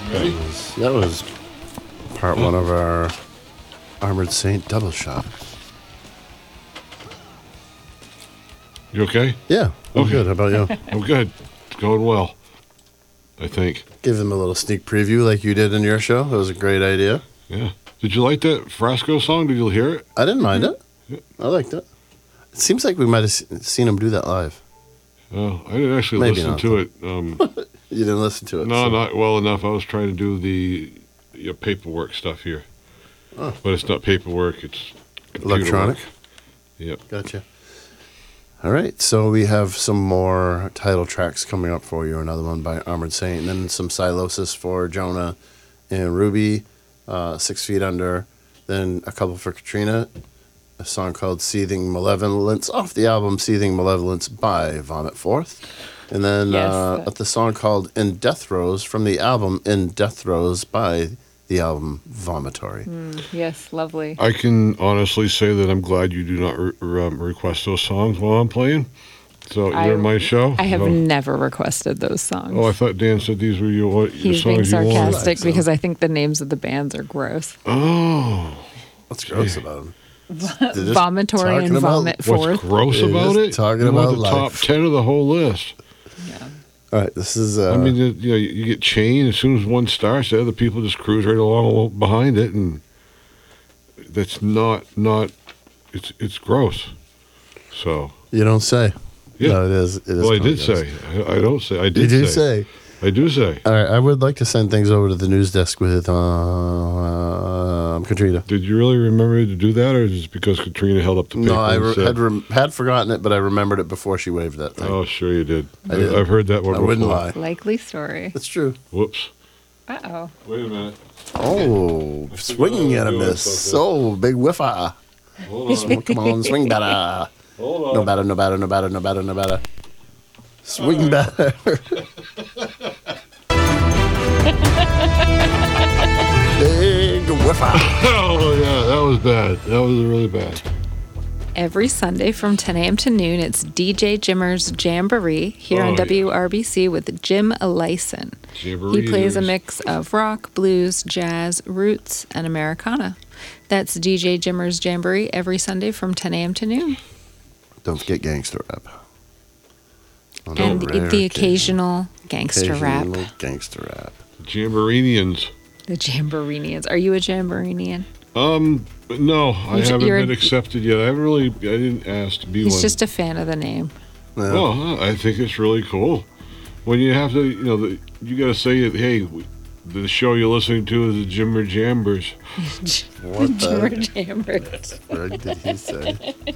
That was part one of our Armored Saint double shot. You okay? Yeah, I'm good. How about you? I'm good. It's going well, I think. Give them a little sneak preview like you did in your show. That was a great idea. Yeah. Did you like that Frasco song? Did you hear it? I didn't mind it. Yeah. I liked it. It seems like we might have seen him do that live. Oh, I didn't actually Maybe listen not, to it. You didn't listen to it? No, so. not well enough. I was trying to do the paperwork stuff here. Oh. But it's not paperwork. It's electronic? Work. Yep. Gotcha. All right, so we have some more title tracks coming up for you. Another one by Armored Saint, and then some Silosis for Jonah and Ruby, 6 Feet Under. Then a couple for Katrina, a song called Seething Malevolence off the album Seething Malevolence by Vomit Forth. And then the song called In Death Throes from the album In Death Throes by the album Vomitory. Yes, lovely. I can honestly say that I'm glad you do not request those songs while I'm playing. So you're in my show. I have never requested those songs. Oh, I thought Dan said these were your He's songs being sarcastic you wanted. because I think the names of the bands are gross. Oh. What's gross about them? Vomitory and Vomit Forth. What's gross about it? Talking you about want the top 10 of the whole list. Yeah. All right, this is... I mean, you get chained. As soon as one starts, the other people just cruise right along behind it, and that's not it's gross. So... You don't say. Yeah. No, it is. Well, I did say. I don't say. I did You do say. I do say. All right, I would like to send things over to the news desk with Katrina. Did you really remember to do that, or is it because Katrina held up the paper? No, I had forgotten it, but I remembered it before she waved that thing. Oh, sure you did. I did. I've heard that one I before. wouldn't lie. Likely story. It's true. Whoops. Uh-oh. Wait a minute. Oh, swinging and a miss. So, big whiffer. Hold on. Come on, swing better. Hold on. No better, no better, no better, no better, no better. Swing better. Big whiffer. Oh, yeah, that was bad. That was really bad. Every Sunday from 10 a.m. to noon, it's DJ Jimmer's Jamboree here on WRBC with Jim Elyson. He plays a mix of rock, blues, jazz, roots, and Americana. That's DJ Jimmer's Jamboree every Sunday from 10 a.m. to noon. Don't forget gangster rap. And the occasional gangster rap. Gangster rap. Jamboreenians. The Jamboreenians. Are you a Jamboreenian? No, I haven't been accepted yet. I didn't ask to be one. He's just a fan of the name. Yeah. Well, I think it's really cool. When you have to, you got to say it, hey, the show you're listening to is the Jimmer Jambers. What Jimmer Jambers. What did he say?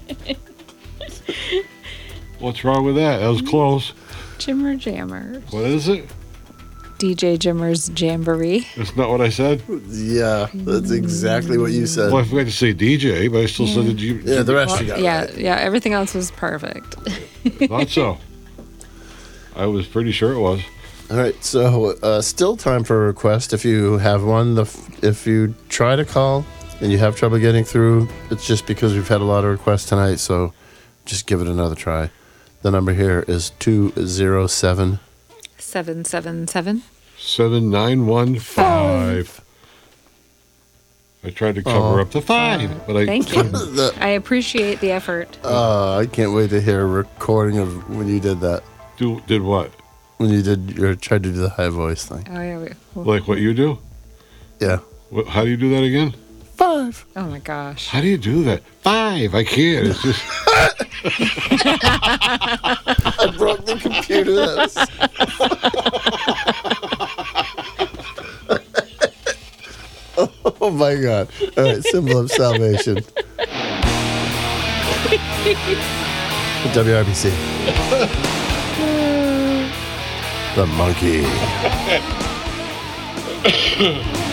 What's wrong with that? That was close. Jimmer Jammers. What is it? DJ Jimmer's Jamboree. That's not what I said? Yeah, that's exactly what you said. Well, I forgot to say DJ, but I still said the Yeah, the rest you got right. Yeah, everything else was perfect. Thought so. I was pretty sure it was. All right, so still time for a request if you have one. If you try to call and you have trouble getting through, it's just because we've had a lot of requests tonight, so just give it another try. The number here is 207 777 7915. I tried to cover up the 5, but I thank you. I appreciate the effort. I can't wait to hear a recording of when you did that. Did what? When you tried to do the high voice thing. Oh yeah. Like what you do? Yeah. How do you do that again? 5. Oh my gosh. How do you do that? 5. I can't. It's just. I broke the computer. Oh my God. All right, symbol of salvation. WRBC. The monkey.